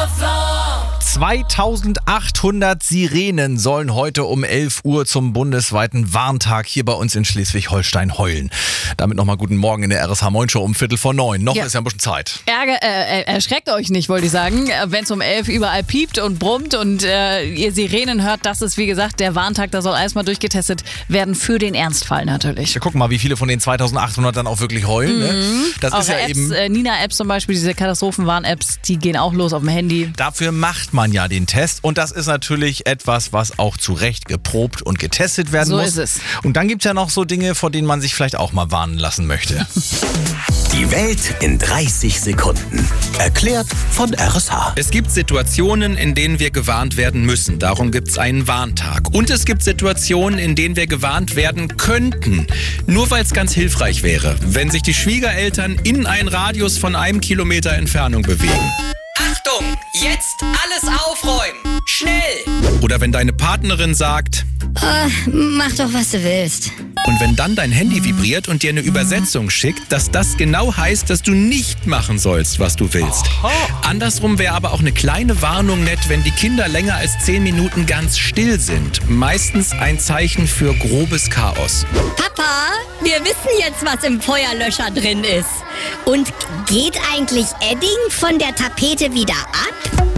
2800 Sirenen sollen heute um 11 Uhr zum bundesweiten Warntag hier bei uns in Schleswig-Holstein heulen. Damit nochmal guten Morgen in der RSH Moin Show um 8:45. Noch ist ja ein bisschen Zeit. Erschreckt euch nicht, wollte ich sagen. Wenn es um 11 überall piept und brummt und ihr Sirenen hört, das ist wie gesagt der Warntag. Da soll alles mal durchgetestet werden für den Ernstfall natürlich. Wir gucken mal, wie viele von den 2800 dann auch wirklich heulen. Ne? Das ist ja Apps, eben... Nina-Apps zum Beispiel, diese Katastrophenwarn-Apps, die gehen auch los auf dem Handy. Dafür macht man ja den Test und das ist natürlich etwas, was auch zu Recht geprobt und getestet werden muss. So ist es. Und dann gibt es ja noch so Dinge, vor denen man sich vielleicht auch mal warnen lassen möchte. Die Welt in 30 Sekunden. Erklärt von RSH. Es gibt Situationen, in denen wir gewarnt werden müssen. Darum gibt es einen Warntag. Und es gibt Situationen, in denen wir gewarnt werden könnten. Nur weil es ganz hilfreich wäre, wenn sich die Schwiegereltern in einen Radius von 1 Kilometer Entfernung bewegen. Achtung, jetzt alles aufräumen. Schnell! Oder wenn deine Partnerin sagt... Mach doch, was du willst. Und wenn dann dein Handy vibriert und dir eine Übersetzung schickt, dass das genau heißt, dass du nicht machen sollst, was du willst. Andersrum wäre aber auch eine kleine Warnung nett, wenn die Kinder länger als 10 Minuten ganz still sind. Meistens ein Zeichen für grobes Chaos. Papa, wir wissen jetzt, was im Feuerlöscher drin ist. Und geht eigentlich Edding von der Tapete wieder ab?